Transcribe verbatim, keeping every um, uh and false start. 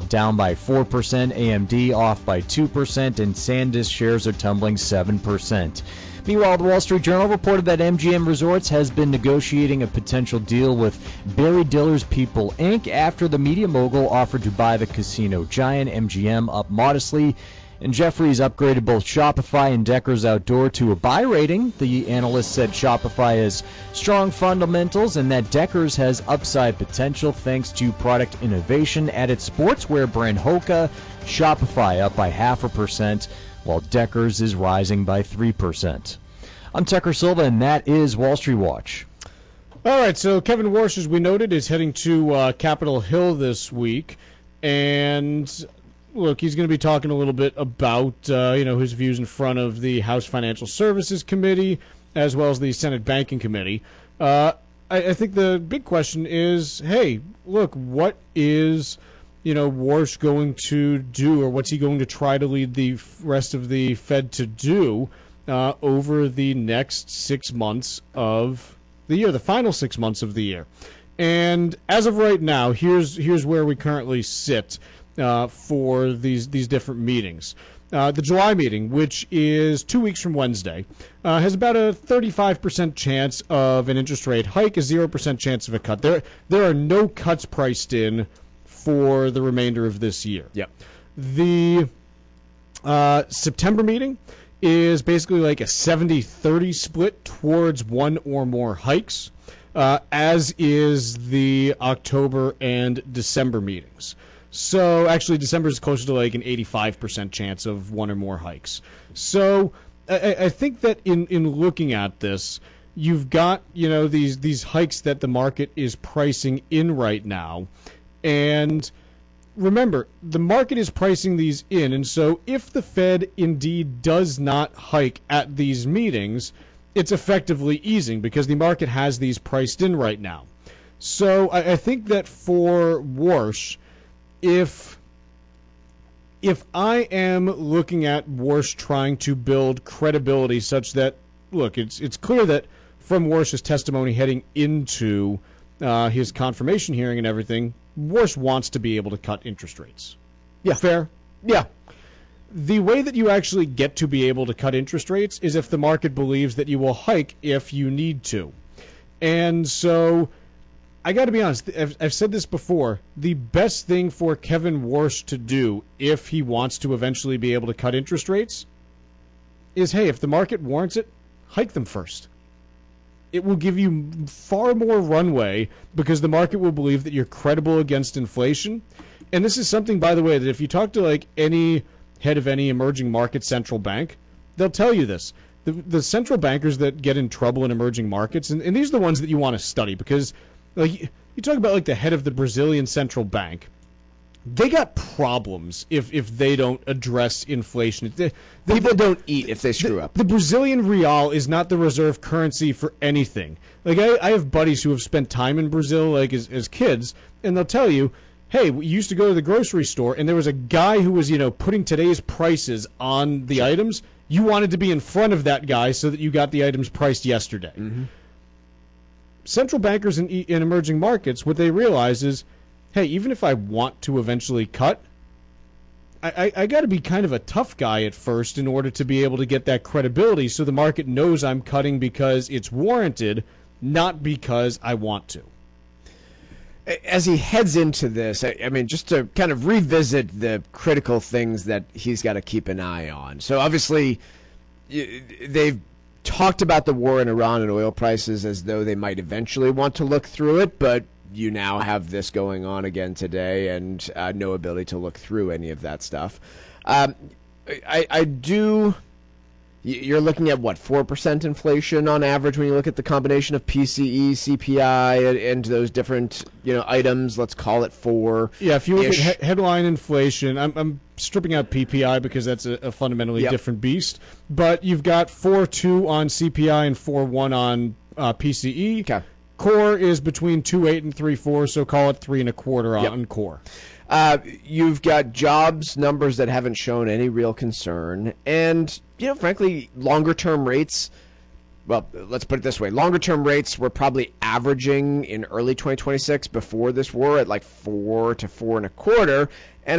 down by four percent, A M D off by two percent, and SanDisk shares are tumbling seven percent. Meanwhile, the Wall Street Journal reported that M G M Resorts has been negotiating a potential deal with Barry Diller's People, Incorporated after the media mogul offered to buy the casino giant. M G M up modestly, and Jefferies upgraded both Shopify and Deckers Outdoor to a buy rating. The analyst said Shopify has strong fundamentals and that Deckers has upside potential thanks to product innovation at its sportswear brand Hoka. Shopify up by half a percent, while Deckers is rising by three percent. I'm Tucker Silva, and that is Wall Street Watch. All right, so Kevin Warsh, as we noted, is heading to uh, Capitol Hill this week, and look, he's going to be talking a little bit about uh, you know his views in front of the House Financial Services Committee as well as the Senate Banking Committee. Uh, I, I think the big question is, hey, look, what is you know Warsh going to do, or what's he going to try to lead the rest of the Fed to do uh, over the next six months of the year, the final six months of the year? And as of right now, here's here's where we currently sit uh, for these these different meetings. Uh, the July meeting, which is two weeks from Wednesday, uh, has about a thirty-five percent chance of an interest rate hike, a zero percent chance of a cut. There there are no cuts priced in for the remainder of this year. Yep. The uh, September meeting is basically like a seventy thirty split towards one or more hikes, uh, as is the October and December meetings. So actually December is closer to like an eighty-five percent chance of one or more hikes. So I, I think that in, in looking at this, you've got, you know, these these hikes that the market is pricing in right now. And remember, the market is pricing these in, and so if the Fed indeed does not hike at these meetings, it's effectively easing because the market has these priced in right now. So I, I think that for Warsh, if if I am looking at Warsh trying to build credibility such that, look, it's it's clear that from Warsh's testimony heading into uh, his confirmation hearing and everything, Warsh wants to be able to cut interest rates. Yeah. Fair? Yeah. The way that you actually get to be able to cut interest rates is if the market believes that you will hike if you need to. And so I got to be honest, I've, I've said this before, the best thing for Kevin Warsh to do if he wants to eventually be able to cut interest rates is, hey, if the market warrants it, hike them first. It will give you far more runway because the market will believe that you're credible against inflation. And this is something, by the way, that if you talk to like any head of any emerging market central bank, they'll tell you this. The, the central bankers that get in trouble in emerging markets, and, and these are the ones that you want to study because like you talk about like the head of the Brazilian central bank, they got problems if, if they don't address inflation. They, they, People don't eat if they screw the, up. The Brazilian real is not the reserve currency for anything. Like I, I have buddies who have spent time in Brazil like as, as kids, and they'll tell you, hey, we used to go to the grocery store, and there was a guy who was, you know, putting today's prices on the sure. items. You wanted to be in front of that guy so that you got the items priced yesterday. Mm-hmm. Central bankers in, in emerging markets, what they realize is, hey, even if I want to eventually cut, I, I, I got to be kind of a tough guy at first in order to be able to get that credibility so the market knows I'm cutting because it's warranted, not because I want to. As he heads into this, I, I mean, just to kind of revisit the critical things that he's got to keep an eye on. So obviously, they've talked about the war in Iran and oil prices as though they might eventually want to look through it, but you now have this going on again today and uh, no ability to look through any of that stuff. Um, I, I do... You're looking at, what, four percent inflation on average when you look at the combination of P C E, C P I, and those different, you know, items. Let's call it four. Yeah, if you look at he- headline inflation, I'm, I'm stripping out P P I because that's a, a fundamentally yep. different beast. But you've got four point two on C P I and four point one on uh, P C E. Okay. Core is between two point eight and three point four, so call it three and a quarter on yep. core. Uh, you've got jobs numbers that haven't shown any real concern, and, you know, frankly, longer-term rates, well, let's put it this way, longer-term rates were probably averaging in early twenty twenty-six before this war at like four to four and a quarter, and